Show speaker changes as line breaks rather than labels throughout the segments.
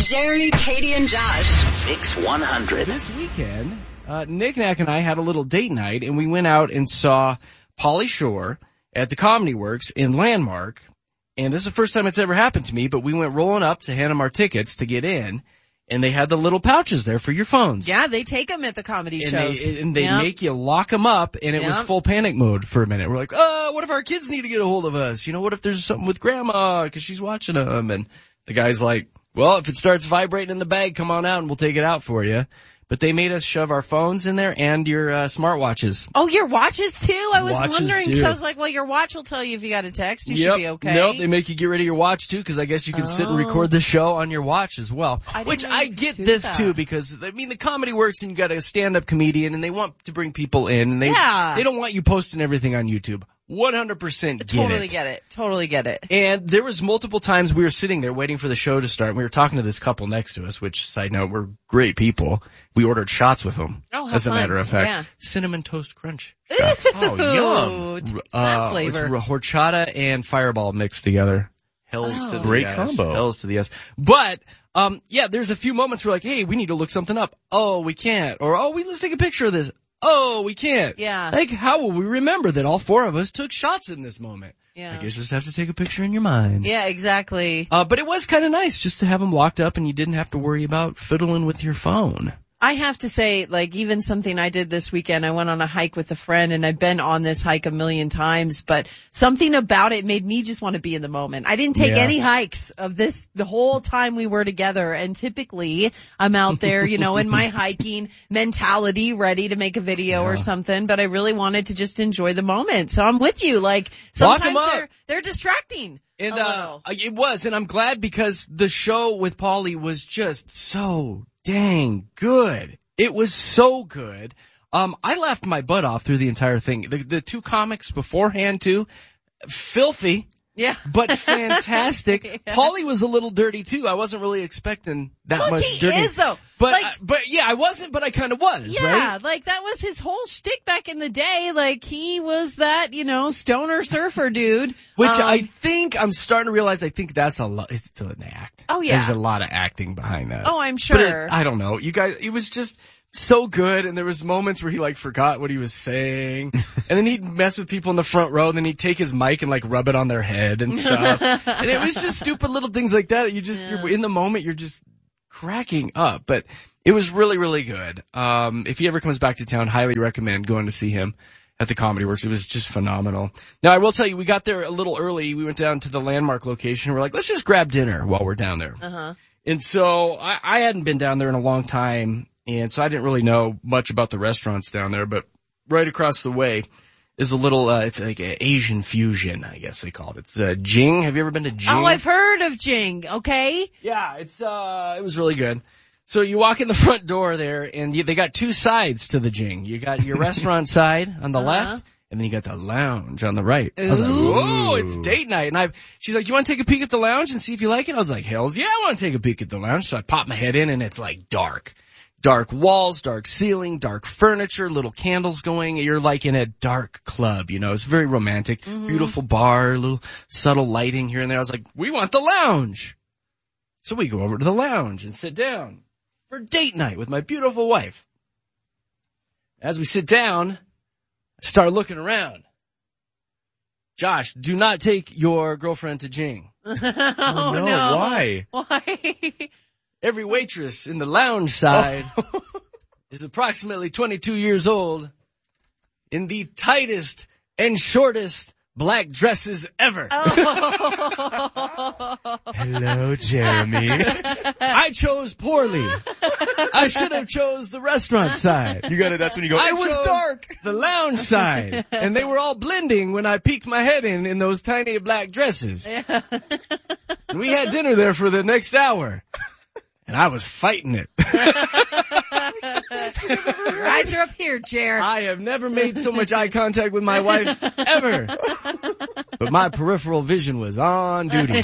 Jerry, Katie, and Josh.
Mix 100.
This weekend, Nick Nack and I had a little date night, and we went out and saw Pauly Shore at the Comedy Works in Landmark. And this is the first time it's ever happened to me, but we went rolling up to hand them our tickets to get in, and they had the little pouches there for your phones.
Yeah, they take them at the comedy shows.
They make you lock them up, and it was full panic mode for a minute. We're like, what if our kids need to get a hold of us? You know, what if there's something with Grandma because she's watching them? And the guy's like, well, if it starts vibrating in the bag, come on out and we'll take it out for you. But they made us shove our phones in there and your smartwatches.
Oh, your watches too? I was wondering because I was like, well, your watch will tell you if you got a text. You should be okay.
Nope, they make you get rid of your watch too because I guess you can sit and record the show on your watch as well. Which I get this too because, I mean, the Comedy Works and you got a stand-up comedian and they want to bring people in and they don't want you posting everything on YouTube. 100%
Totally get it.
And there was multiple times we were sitting there waiting for the show to start. And we were talking to this couple next to us, which, side note, we're great people. We ordered shots with them.
Oh,
as a matter of fact.
Yeah.
Cinnamon Toast Crunch shots.
Oh, yum. That flavor.
It's horchata and Fireball mixed together. Hells to the
great
yes.
combo.
Hells to the yes. But, there's a few moments where like, hey, we need to look something up. Oh, we can't. Or, let's take a picture of this. Oh, we can't.
Yeah.
Like, how will we remember that all four of us took shots in this moment?
Yeah.
I guess you just have to take a picture in your mind.
Yeah, exactly.
But it was kind of nice just to have them locked up and you didn't have to worry about fiddling with your phone.
I have to say, like, even something I did this weekend, I went on a hike with a friend, and I've been on this hike a million times, but something about it made me just want to be in the moment. I didn't take any hikes of this the whole time we were together, and typically I'm out there, you know, in my hiking mentality, ready to make a video or something, but I really wanted to just enjoy the moment. So I'm with you. Like, sometimes they're distracting.
And it was, and I'm glad because the show with Pauly was just so dang good. It was so good. I laughed my butt off through the entire thing. The two comics beforehand too, filthy.
Yeah.
But fantastic. Yeah. Pauly was a little dirty too. I wasn't really expecting that much dirty.
He is though.
But I wasn't, but I kind of was,
yeah,
right?
Like that was his whole shtick back in the day. Like he was that, you know, stoner surfer dude.
Which I think I'm starting to realize that's a lot. It's an act.
Oh yeah.
There's a lot of acting behind that.
Oh, I'm sure.
But I don't know. You guys, it was just so good, and there was moments where he like forgot what he was saying, and then he'd mess with people in the front row, and then he'd take his mic and like rub it on their head and stuff. And it was just stupid little things like that. You're in the moment, you're just cracking up. But it was really, really good. If he ever comes back to town, highly recommend going to see him at the Comedy Works. It was just phenomenal. Now, I will tell you, we got there a little early. We went down to the Landmark location. We're like, let's just grab dinner while we're down there.
Uh-huh.
And so I hadn't been down there in a long time. And so I didn't really know much about the restaurants down there, but right across the way is a little, it's like an Asian fusion, I guess they call it. It's, Jing. Have you ever been to Jing?
Oh, I've heard of Jing. Okay.
Yeah, it was really good. So you walk in the front door there and they got two sides to the Jing. You got your restaurant side on the left. And then you got the lounge on the right.
Ooh.
I was like, whoa, it's date night. And she's like, you want to take a peek at the lounge and see if you like it? I was like, hells yeah, I want to take a peek at the lounge. So I pop my head in and it's like dark. Dark walls, dark ceiling, dark furniture, little candles going. You're like in a dark club, you know. It's very romantic. Mm-hmm. Beautiful bar, little subtle lighting here and there. I was like, we want the lounge. So we go over to the lounge and sit down for date night with my beautiful wife. As we sit down, I start looking around. Josh, do not take your girlfriend to Jing.
Oh, no.
Why?
Why?
Every waitress in the lounge side is approximately 22 years old in the tightest and shortest black dresses ever.
Hello, Jeremy.
I chose poorly. I should have chose the restaurant side.
You got it. That's when you go,
I
it was
chose
dark.
The lounge side. And they were all blending when I peeked my head in those tiny black dresses.
Yeah.
And we had dinner there for the next hour. And I was fighting it.
Rides are up here, Jer.
I have never made so much eye contact with my wife ever. But my peripheral vision was on duty.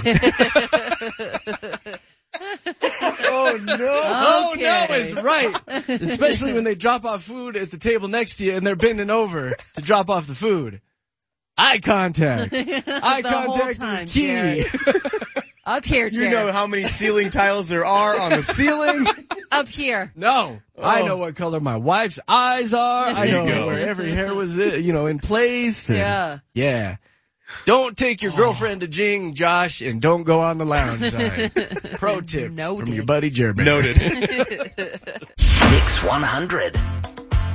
Oh, no.
Oh, no is right. Especially when they drop off food at the table next to you and they're bending over to drop off the food. Eye contact. Eye contact is key.
Up here, Jeremy.
You know how many ceiling tiles there are on the ceiling?
Up here.
No, I know what color my wife's eyes are. I
you
know
go.
where every hair was, in place. And
Yeah.
Yeah. Don't take your girlfriend to Jing, Josh, and don't go on the lounge side. Pro tip
Noted.
from your buddy Jeremy.
Noted.
Mix 100.